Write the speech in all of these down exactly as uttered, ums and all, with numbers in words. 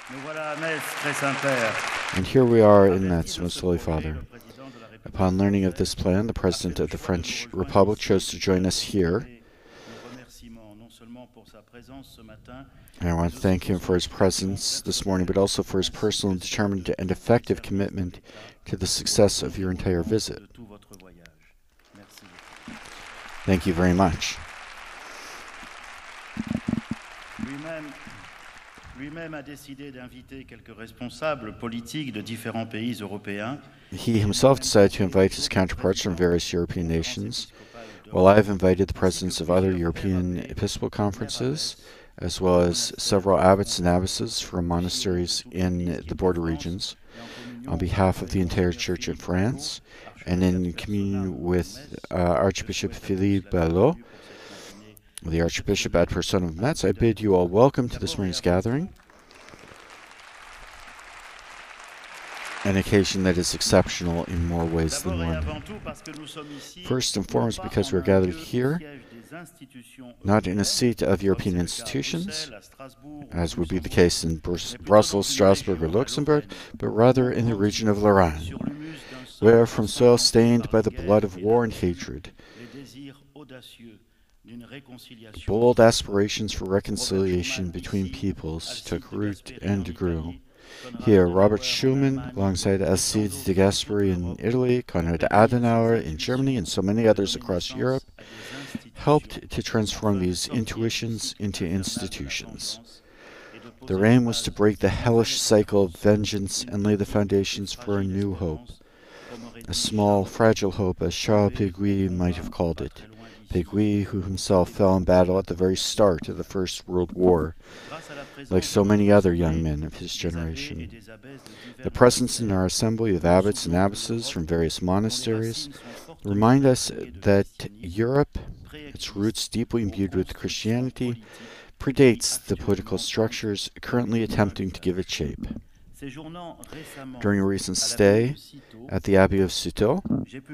And here we are in Metz, Most Holy Father. Upon learning of this plan, the President of the French Republic chose to join us here. And I want to thank him for his presence this morning, but also for his personal, determined, and effective commitment to the success of your entire visit. Thank you very much. He himself decided to invite his counterparts from various European nations, while I have invited the presidents of other European Episcopal conferences, as well as several abbots and abbesses from monasteries in the border regions, on behalf of the entire Church in France, and in communion with uh, Archbishop Philippe Ballot, the Archbishop ad personam of Metz, I bid you all welcome to this morning's gathering, an occasion that is exceptional in more ways than one. First and foremost, because we are gathered here, not in a seat of European institutions, as would be the case in Br- Brussels, Strasbourg, or Luxembourg, but rather in the region of Lorraine, where from soil stained by the blood of war and hatred, bold aspirations for reconciliation between peoples took root and grew. Here, Robert Schuman, alongside Alcide de Gasperi in Italy, Konrad Adenauer in Germany, and so many others across Europe, helped to transform these intuitions into institutions. Their aim was to break the hellish cycle of vengeance and lay the foundations for a new hope. A small, fragile hope, as Charles Péguy might have called it. Péguy, who himself fell in battle at the very start of the First World War, like so many other young men of his generation. The presence in our assembly of abbots and abbesses from various monasteries remind us that Europe, its roots deeply imbued with Christianity, predates the political structures currently attempting to give it shape. During a recent stay at the Abbey of Citeaux,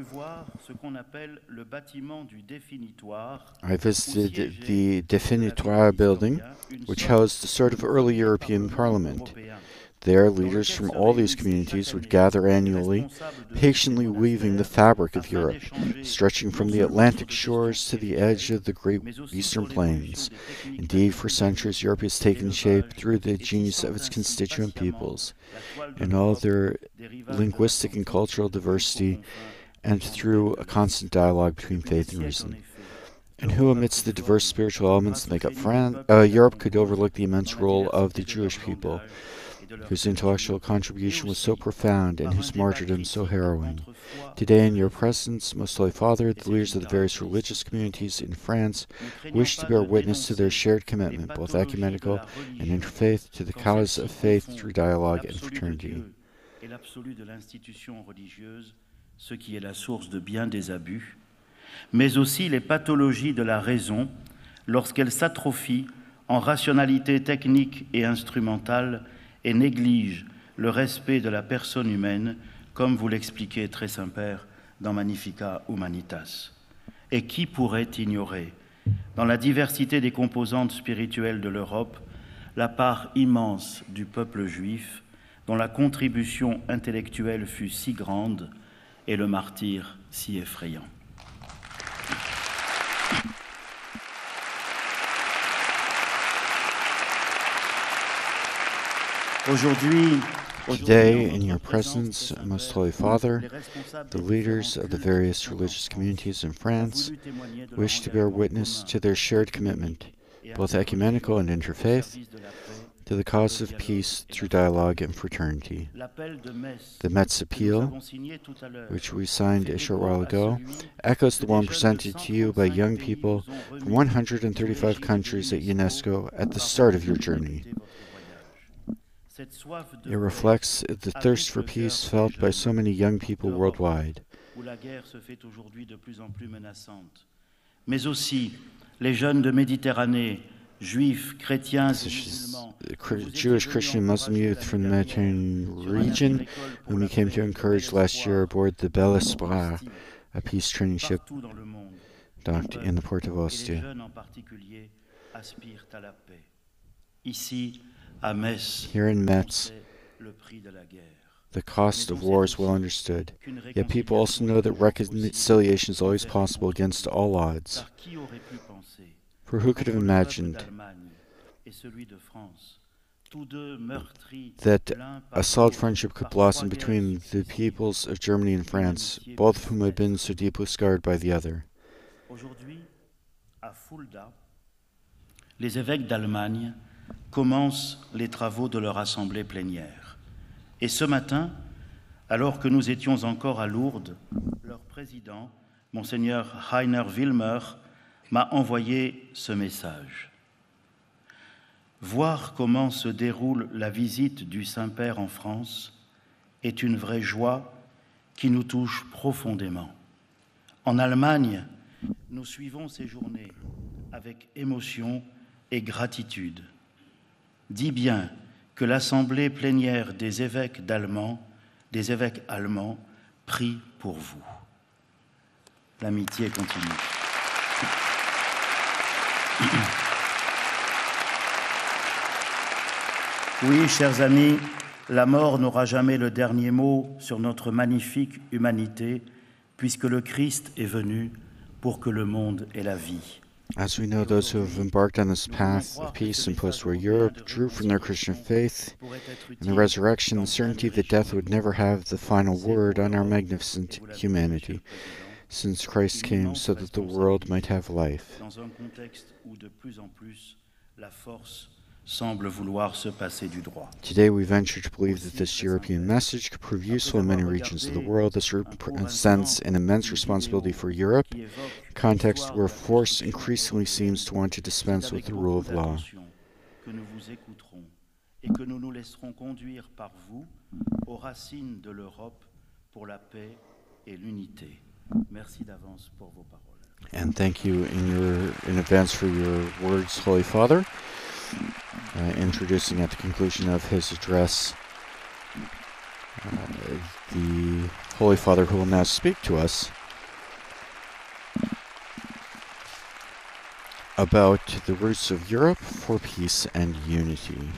I visited the Définitoire building, which housed a sort of early European parliament. There, leaders from all these communities would gather annually, patiently weaving the fabric of Europe, stretching from the Atlantic shores to the edge of the great eastern plains. Indeed, for centuries, Europe has taken shape through the genius of its constituent peoples, and all their linguistic and cultural diversity, and through a constant dialogue between faith and reason. And who amidst the diverse spiritual elements that make up Fran- uh, Europe could overlook the immense role of the Jewish people, whose intellectual contribution was so profound and whose martyrdom so harrowing. Today, in your presence, Most Holy Father, the leaders of the various religious communities in France wish to bear witness to their shared commitment, both ecumenical and interfaith, to the cause of faith through dialogue and fraternity. Ce qui est la source de bien des abus, mais aussi les pathologies de la raison lorsqu'elle s'atrophie en rationalité technique et instrumentale et néglige le respect de la personne humaine, comme vous l'expliquez très Saint-Père dans Magnificat Humanitas. Et qui pourrait ignorer, dans la diversité des composantes spirituelles de l'Europe, la part immense du peuple juif, dont la contribution intellectuelle fut si grande et le martyre si effrayant. Aujourd'hui, Today, in your presence, Most Holy Father, the leaders of the various religious communities in France wish to bear witness to their shared commitment, both ecumenical and interfaith, to the cause of peace through dialogue and fraternity. The Metz Appeal, which we signed a short while ago, echoes the one presented to you by young people from one hundred thirty-five countries at UNESCO at the start of your journey. It reflects the thirst for peace felt by so many young people worldwide. Mais aussi les jeunes de Méditerranée, juifs, chrétiens et musulmans, Jewish, Christian, Muslim youth from the Mediterranean region, whom we came to encourage last year aboard the Bel Espoir, a peace training ship docked in the port of Ostia. Ici, À Metz, Here in on Metz, sait le prix de la guerre. the cost of war is well understood. Yet people also know that reconciliation is always possible against all odds. Car qui aurait pu penser For who could have qu'entre le peuple imagined d'Allemagne et celui de France, tous deux meurtris that l'un par a solid l'autre friendship could par blossom trois between guerres the successives, peoples of Germany and France, both of whom had been so deeply scarred by the other? Aujourd'hui, à Fulda, les évêques d'Allemagne commencent les travaux de leur assemblée plénière. Et ce matin, alors que nous étions encore à Lourdes, leur président, Monseigneur Heiner Wilmer, m'a envoyé ce message. Voir comment se déroule la visite du Saint-Père en France est une vraie joie qui nous touche profondément. En Allemagne, nous suivons ces journées avec émotion et gratitude. Dis bien que l'assemblée plénière des évêques d'Allemands, des évêques allemands, prie pour vous. L'amitié continue. Oui, chers amis, la mort n'aura jamais le dernier mot sur notre magnifique humanité, puisque le Christ est venu pour que le monde ait la vie. As we know, those who have embarked on this path of peace in post-war Europe drew from their Christian faith in the resurrection the certainty that death would never have the final word on our magnificent humanity, since Christ came so that the world might have life. Dans un contexte où de plus en plus la force semble vouloir se passer du droit. Today we venture to believe that this European message could prove useful in many regions of the world. This represents an immense responsibility for Europe, a context where force increasingly seems to want to dispense with the rule of law. Que nous vous écouterons et que nous nous laisserons conduire par vous aux racines de l'Europe pour la paix et l'unité. Merci d'avance pour vos paroles. And thank you in your in advance for your words, Holy Father. Uh, introducing at the conclusion of his address uh, the Holy Father who will now speak to us about the roots of Europe for peace and unity.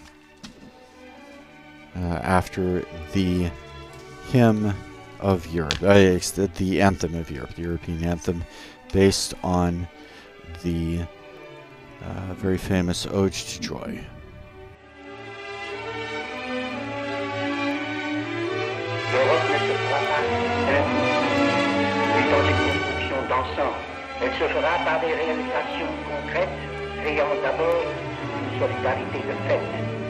Uh, after the hymn of Europe, uh, it's the, the anthem of Europe, the European anthem, based on the uh, very famous Ode to Joy. L'Europe ne se fera pas d'un coup, mais dans une construction d'ensemble. Elle se fera par des réalisations concrètes, créant d'abord une solidarité de fait.